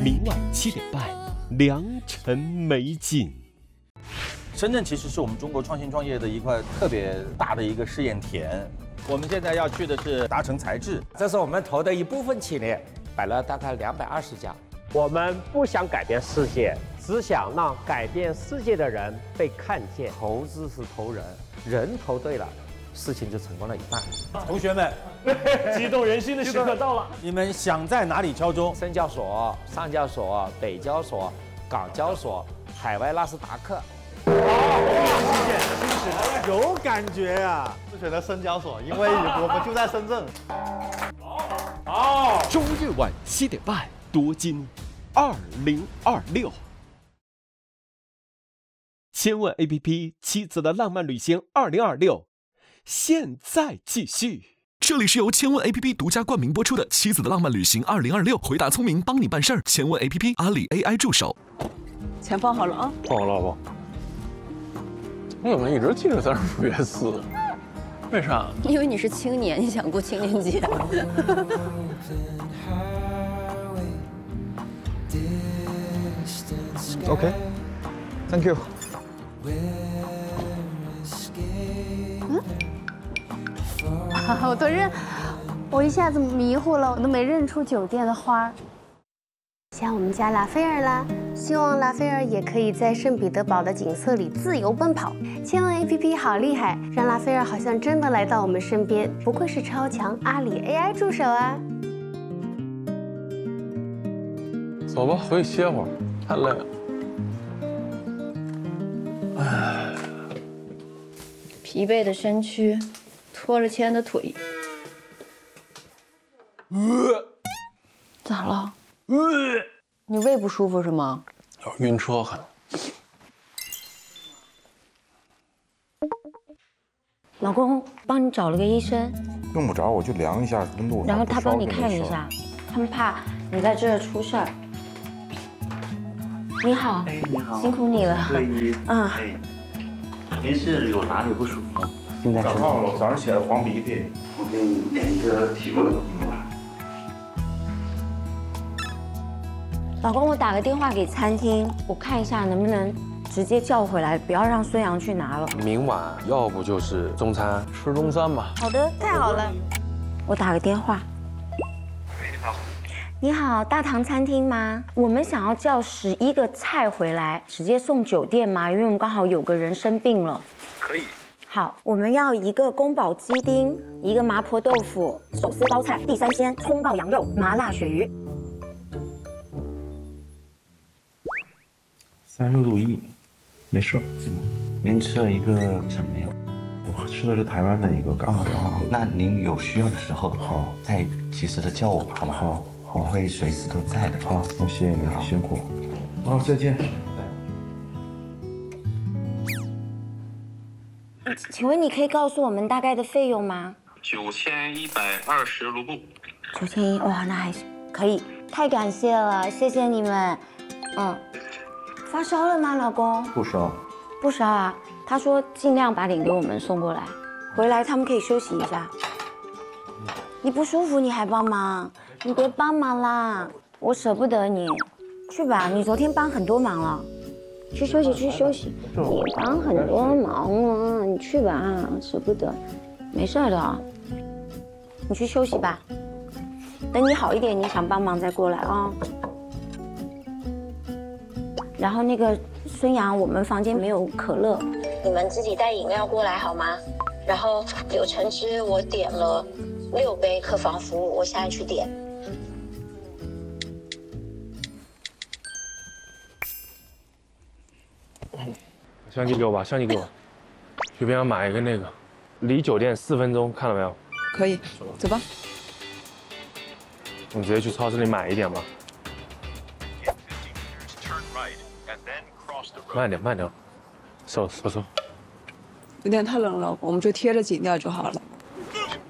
明晚7点半，良辰美景。 深圳其实是我们中国创新创业的一块特别大的一个试验田。我们现在要去的是达成材质， 这是我们投的一部分企业，摆了大概220家。 我们不想改变世界，只想让改变世界的人被看见。投资是投人，人投对了，事情就成功了一半。 同学们， 激动人心的时刻到了， 你们想在哪里敲钟？ 深交所、上交所、北交所、港交所、海外纳斯达克。 有感觉呀！是选择深交所，因为我们就在深圳。 好，周日晚7点半，多金2026。千问 APP 妻子的浪漫旅行2026，现在继续。 这里是由千问 APP 独家冠名播出的《妻子的浪漫旅行2026》，回答聪明，帮你办事儿。千问 APP 阿里 AI 助手。 钱放好了啊！ 放好了，老婆。我怎么一直记着35月4？为啥？ 因为你是青年，你想过青年节。 OK，Thank you。 我一下子迷糊了，我都没认出酒店的花。像我们家拉斐尔啦，希望拉斐尔也可以在圣彼得堡的景色里自由奔跑。千问 APP 好厉害，让拉斐尔好像真的来到我们身边，不愧是超强阿里 AI 助手啊！ 走吧，回去歇会儿，太累了。 疲惫的身躯，拖着牵的腿。咋了？你胃不舒服是吗？ 晕车很。 老公，帮你找了个医生， 用不着，我就量一下温度， 然后他帮你看一下，他们怕你在这儿出事儿。你好， 你好， 辛苦你了。 您是有哪里不舒服？ 现在长胖了，早上起来黄鼻涕。 我给你点一个体温计。 老公，我打个电话给餐厅，我看一下能不能直接叫回来，不要让孙杨去拿了。 明晚要不就是中餐，吃中餐吧。 好的，太好了。我打个电话。 你好。 你好，大唐餐厅吗？我们想要叫11个菜回来，直接送酒店吗？因为我们刚好有个人生病了。 可以。 好，我们要一个宫保鸡丁，一个麻婆豆腐，手撕包菜，地三鲜，葱爆羊肉，麻辣鳕鱼。 36度1，没事。您吃了一个什么呀？我吃的是台湾的一个港式。 那您有需要的时候，好，再及时的叫我，好吗？好，我会随时都在的。 好，那谢谢你，辛苦。好，再见。 请问你可以告诉我们大概的费用吗 ？9120卢布。 9100，哇，那还可以，太感谢了，谢谢你们。发烧了吗，老公？ 不烧。 不烧啊？他说尽量把脸给我们送过来，回来他们可以休息一下。你不舒服你还帮忙？你别帮忙啦，我舍不得你。去吧，你昨天帮很多忙了，去休息去休息。你帮很多忙了，你去吧，舍不得，没事的。你去休息吧，等你好一点，你想帮忙再过来啊。 然后那个孙杨，我们房间没有可乐，你们自己带饮料过来好吗？然后柳橙汁我点了6杯，客房服务，我现在去点。 相机给我吧，相机给我。去边上买一个那个，离酒店4分钟，看到没有？ 可以，走吧。 我们直接去超市里买一点吧。 慢点，慢点，收。 有点太冷了，我们就贴着景调就好了。